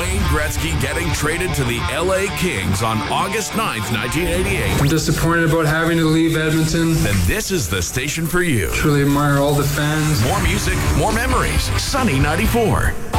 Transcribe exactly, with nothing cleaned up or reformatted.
Wayne Gretzky getting traded to the L A Kings on August ninth, nineteen eighty-eight, I'm disappointed about having to leave Edmonton. then this is the station for you. Truly admire all the fans. More music, more memories. Sunny ninety-four.